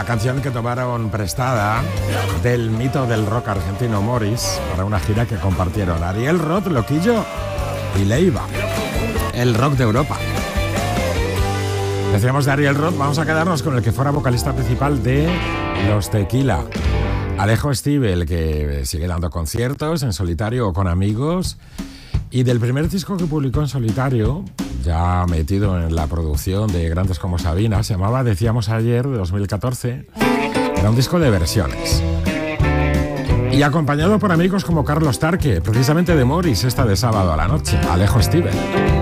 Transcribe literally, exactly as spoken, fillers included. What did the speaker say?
canción que tomaron prestada del mito del rock argentino Morris para una gira que compartieron Ariel Roth, Loquillo y Leiva. El rock de Europa. Decíamos de Ariel Roth, vamos a quedarnos con el que fuera vocalista principal de Los Tequila. Alejo Stivel, el que sigue dando conciertos en solitario o con amigos. Y del primer disco que publicó en solitario, ya metido en la producción de grandes como Sabina, se llamaba Decíamos Ayer, de dos mil catorce. Era un disco de versiones. Y acompañado por amigos como Carlos Tarque, precisamente de Morris, esta de Sábado a la Noche, Alejo Stivel.